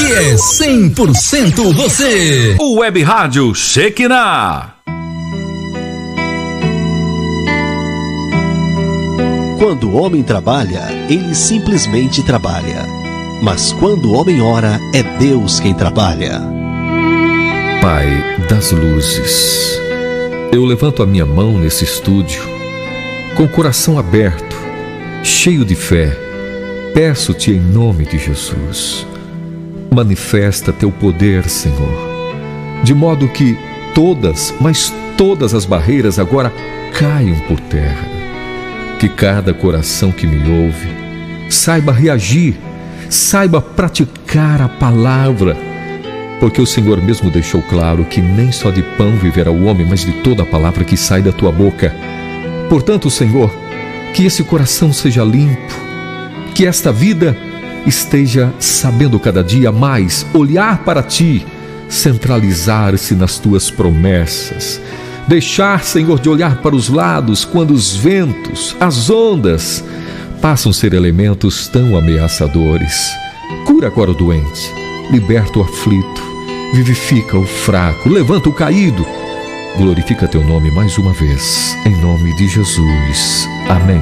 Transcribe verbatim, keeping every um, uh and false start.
que é cem por cento você. O Web Rádio Shekinah. Quando o homem trabalha, ele simplesmente trabalha. Mas quando o homem ora, é Deus quem trabalha. Pai das luzes, eu levanto a minha mão nesse estúdio, com o coração aberto, cheio de fé. Peço-te em nome de Jesus, manifesta teu poder, Senhor, de modo que todas, mas todas as barreiras agora caiam por terra. Que cada coração que me ouve saiba reagir, saiba praticar a palavra, porque o Senhor mesmo deixou claro que nem só de pão viverá o homem, mas de toda a palavra que sai da tua boca. Portanto, Senhor, que esse coração seja limpo, que esta vida esteja sabendo cada dia mais olhar para ti, centralizar-se nas tuas promessas, deixar, Senhor, de olhar para os lados quando os ventos, as ondas passam a ser elementos tão ameaçadores. Cura agora o doente, liberta o aflito, vivifica o fraco, levanta o caído. Glorifica teu nome mais uma vez, em nome de Jesus. Amém.